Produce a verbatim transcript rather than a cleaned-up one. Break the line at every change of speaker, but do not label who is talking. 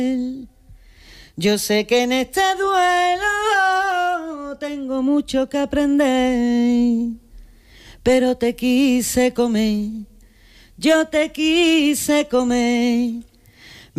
Yo sé que en este duelo tengo mucho que aprender, pero te quise comer, yo te quise comer.